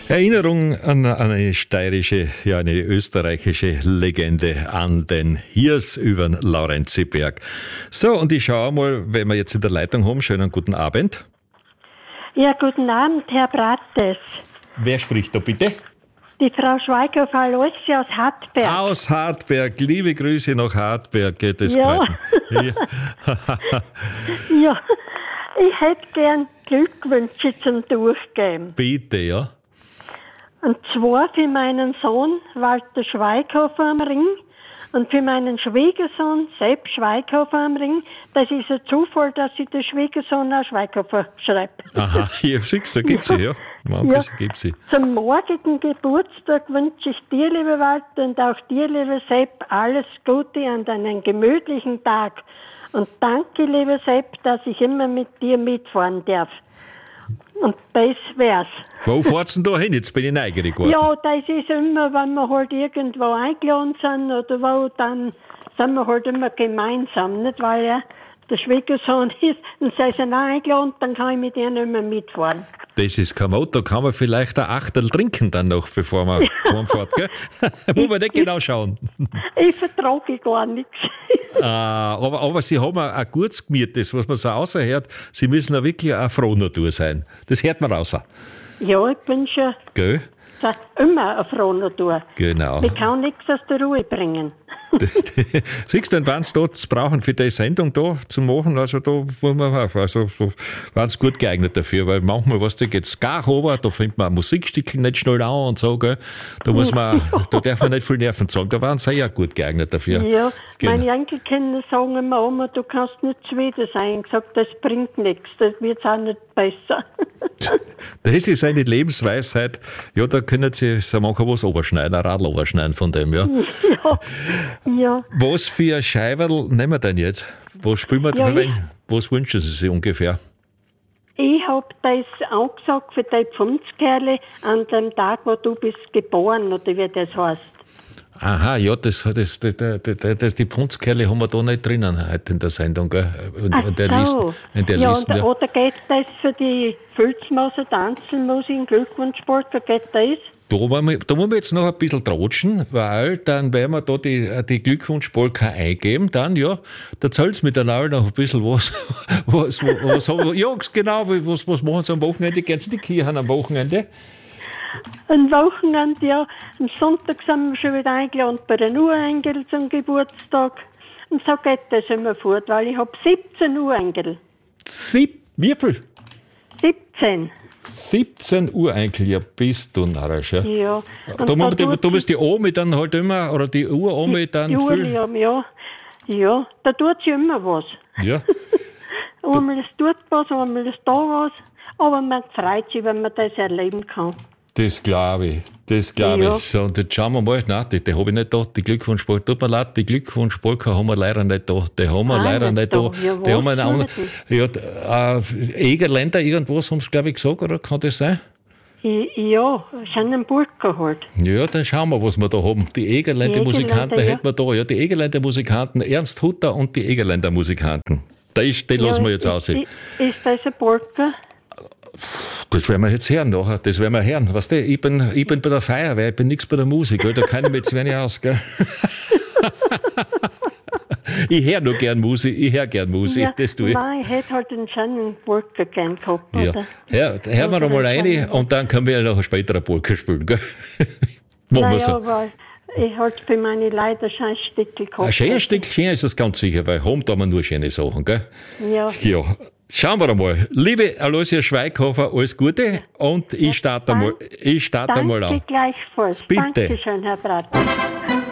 Erinnerung an eine steirische, ja eine österreichische Legende, an den Hirs über den Laurenziberg. So, und ich schaue mal, wenn wir jetzt in der Leitung haben, schönen guten Abend. Ja, guten Abend, Herr Brattes. Wer spricht da bitte? Die Frau Schweighofer-Aloysia aus Hartberg. Aus Hartberg, liebe Grüße nach Hartberg. Das Ja. ja. Ja, ich hätte gern Glückwünsche zum Durchgeben. Bitte, ja. Und zwar für meinen Sohn Walter Schweighofer am Ring und für meinen Schwiegersohn Sepp Schweighofer am Ring. Das ist ein Zufall, dass ich den Schwiegersohn auch Schweighofer schreibe. Aha, hier siehst du, da gibt sie, ja. Manches gibt sie. Zum morgigen Geburtstag wünsche ich dir, lieber Walter, und auch dir, lieber Sepp, alles Gute und einen gemütlichen Tag. Und danke, lieber Sepp, dass ich immer mit dir mitfahren darf. Und das wär's. Wo fahrt's denn da hin? Jetzt bin ich neugierig geworden. Ja, das ist immer, wenn wir halt irgendwo eingeladen sind oder wo, dann sind wir halt immer gemeinsam, nicht? Weil ja der Schwiegersohn ist und sie sind auch eingeladen, dann kann ich mit ihnen immer mitfahren. Das ist kein Motto, kann man vielleicht ein Achtel trinken dann noch, bevor man heimfährt, gell? Muss man nicht genau schauen. Ich vertrage gar nichts. Aber Sie haben ein gutes Gemüt, das, was man so raushört. Sie müssen ja wirklich eine frohe Natur sein. Das hört man raus. Ja, ich bin schon Gell? immer eine frohe Natur. Genau. Ich kann nichts aus der Ruhe bringen. Siehst du, wenn Sie das brauchen für die Sendung da zu machen, also da wollen wir auf, also waren Sie gut geeignet dafür, weil manchmal, was da geht's gar runter, da findet man ein Musikstückchen nicht schnell an und so, gell? Da muss man, da darf man nicht viel Nerven sagen, da waren Sie ja gut geeignet dafür. Ja, Genau. meine Enkelkinder sagen immer, Oma, du kannst nicht zufrieden sein. Ich sage, das bringt nichts, das wird auch nicht besser. Das ist eine Lebensweisheit. Ja, da können Sie so manchmal was oberschneiden, ein Radl oberschneiden von dem, ja. Ja. Was für ein Scheiberl nehmen wir denn jetzt? Was spielen wir Ja, denn? Was wünschen Sie sich ungefähr? Ich habe das angesagt für die Pfundskerle an dem Tag, wo du bist geboren, oder wie das heißt. Aha, ja, die Pfundskerle haben wir da nicht drinnen heute in der Sendung, gell? In der Liste. Ja, oder geht das für die Filzmaus und Tanzenmusik, Glückwunschsport, geht das? Da wollen wir jetzt noch ein bisschen tratschen, weil dann werden wir da die Glückwunschpolka eingeben, dann, ja, da zählt es miteinander noch ein bisschen was haben wir, ja, genau, was machen Sie am Wochenende? Gehen Sie in die Kirche am Wochenende? Am Wochenende, ja. Am Sonntag sind wir schon wieder eingeladen bei den Urenkel zum Geburtstag. Und so geht das immer fort, weil ich habe 17 Urenkel. Wie viel? 17. 17 Urenkel, ja, bist du narrisch, ja. Ja. Da muss die Omi dann halt immer, oder die Uromi dann die viel. Ja. Ja, da tut sie immer was. Ja. Einmal ist dort was, einmal ist da was. Aber man freut sich, wenn man das erleben kann. Das glaube ich. Ja. So, und jetzt schauen wir mal. Nein, die habe ich nicht da. Die Glückwunschpolka. Tut mir leid, die Glückwunschpolka haben wir leider nicht da. Die haben wir leider nicht da. Ja, Die haben wir einen anderen. Ja, Egerländer, irgendwas haben sie, glaube ich, gesagt, oder kann das sein? Ja, sind ein Burka halt. Ja, dann schauen wir, was wir da haben. Die Egerländer Musikanten ja. hätten wir da. Ja, die Egerländer Musikanten, Ernst Hutter und die Egerländer Musikanten. Die lassen wir jetzt aus. Ist das ein Burka? Das werden wir jetzt hören nachher. Das werden wir hören. Weißt du, ich bin bei der Feuerwehr, ich bin nichts bei der Musik. Da kenne ich mich jetzt wenig aus, gell? Ich höre nur gern Musik. Ja, Das tue ich. Nein, ich hätte halt einen schönen Burka gern gehabt. Ja. Oder? Hören wir noch mal rein und dann können wir ja noch später ein Polka spielen, gell? Machen wir so. Aber ich halt für meine Leute ein schönes Stückchen gehabt. Ein schönes Stückchen ist das ganz sicher, weil haben da nur schöne Sachen, gell? Ja. Ja. Schauen wir mal. Liebe Aloysia Schweighofer, alles Gute und ich starte mal an. Danke gleichfalls. Bitte. Dankeschön, Herr Bratt.